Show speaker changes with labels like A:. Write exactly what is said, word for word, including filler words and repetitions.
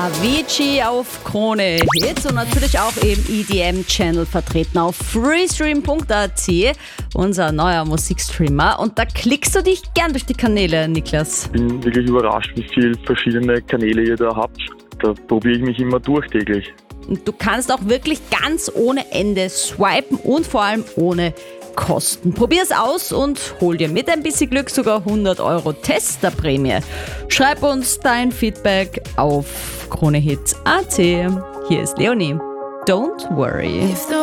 A: Avicii auf Krone Hits und natürlich auch im E D M-Channel vertreten auf freestream punkt a t, unser neuer Musikstreamer. Und da klickst du dich gern durch die Kanäle, Niklas.
B: Ich bin wirklich überrascht, wie viele verschiedene Kanäle ihr da habt. Da probiere ich mich immer durch täglich.
A: Und du kannst auch wirklich ganz ohne Ende swipen und vor allem ohne Kosten. Probier's aus und hol dir mit ein bisschen Glück sogar hundert Euro Testerprämie. Schreib uns dein Feedback auf kronehits punkt a t. Hier ist Leonie. Don't worry.